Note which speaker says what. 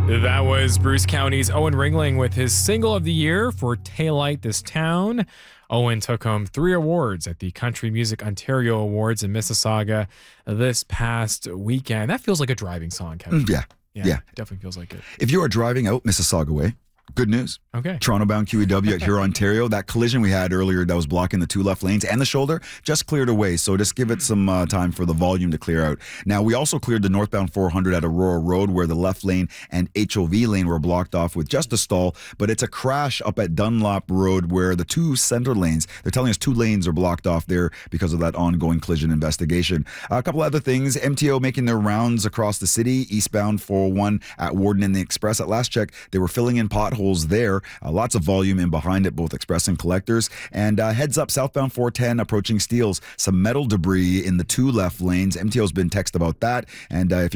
Speaker 1: That was Bruce County's Owen Ringling with his single of the year for Taillight This Town. Owen took home 3 awards at the Country Music Ontario Awards in Mississauga this past weekend. That feels like a driving song, Kevin.
Speaker 2: Yeah.
Speaker 1: Definitely feels like it.
Speaker 2: If you are driving out Mississauga way, good news.
Speaker 1: Okay.
Speaker 2: Toronto-bound QEW at Huron, Ontario. That collision we had earlier that was blocking the 2 left lanes and the shoulder just cleared away. So just give it some time for the volume to clear out. Now, we also cleared the northbound 400 at Aurora Road where the left lane and HOV lane were blocked off with just a stall. But it's a crash up at Dunlop Road where the 2 center lanes, they're telling us 2 lanes are blocked off there because of that ongoing collision investigation. A couple other things. MTO making their rounds across the city, eastbound 401 at Warden and the Express. At last check, they were filling in potholes there. Lots of volume in behind it, both express and collectors. And heads up, southbound 410 approaching Steeles. Some metal debris in the 2 left lanes. MTO's been texted about that. And if